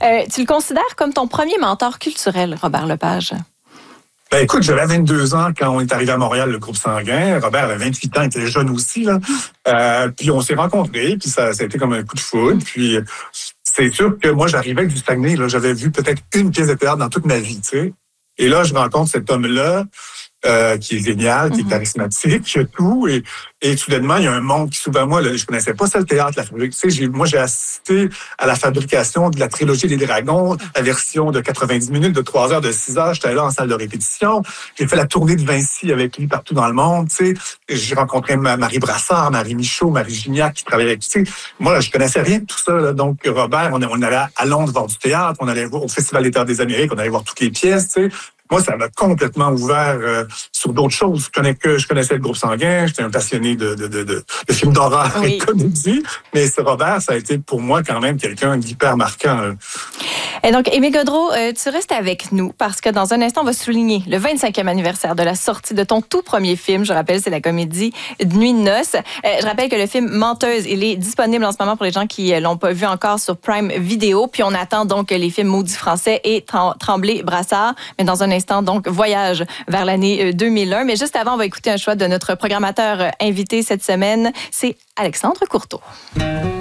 Tu le considères comme ton premier mentor culturel, Robert Lepage? Ben écoute, j'avais 22 ans quand on est arrivé à Montréal, le groupe Sanguin. Robert avait 28 ans, il était jeune aussi, là. Puis on s'est rencontrés, puis ça a été comme un coup de foudre. Puis c'est sûr que moi, j'arrivais du Saguenay, là. J'avais vu peut-être une pièce de théâtre dans toute ma vie, tu sais. Et là, je rencontre cet homme-là, qui est génial, qui est charismatique, qui a tout. Et soudainement, il y a un monde qui s'ouvre à moi. Là, je connaissais pas ça, le théâtre, la fabrique. Tu sais, moi, j'ai assisté à la fabrication de la trilogie des Dragons, la version de 90 minutes, de 3 heures, de 6 heures. J'étais là en salle de répétition. J'ai fait la tournée de Vinci avec lui partout dans le monde. Tu sais, j'ai rencontré Marie Brassard, Marie Michaud, Marie Gignac qui travaillait avec. Tu sais, moi, là, je connaissais rien de tout ça. Là. Donc, Robert, on allait à Londres voir du théâtre, on allait voir au Festival des Théâtres des Amériques, on allait voir toutes les pièces. Tu sais. Moi, ça m'a complètement ouvert sur d'autres choses. Je connaissais le groupe Sanguin, j'étais un passionné de films d'horreur et de comédie, mais ce Robert, ça a été pour moi quand même quelqu'un d'hyper marquant. Et donc, Émile Gaudreault, tu restes avec nous parce que dans un instant, on va souligner le 25e anniversaire de la sortie de ton tout premier film. Je rappelle, c'est la comédie Nuit de noces. Je rappelle que le film Menteuse, il est disponible en ce moment pour les gens qui l'ont pas vu encore sur Prime Video. Puis on attend donc les films Maudit français et Tremblay-Brassard. Mais dans un instant, donc, voyage vers l'année 2001. Mais juste avant, on va écouter un choix de notre programmateur invité cette semaine. C'est Alexandre Courteau.